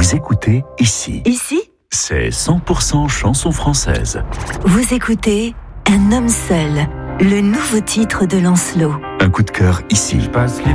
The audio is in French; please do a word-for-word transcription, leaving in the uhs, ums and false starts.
Vous écoutez Ici. Ici ? C'est cent pour cent chanson française. Vous écoutez Un homme seul, le nouveau titre de Lancelot. Un coup de cœur ici. Je passe l'hiver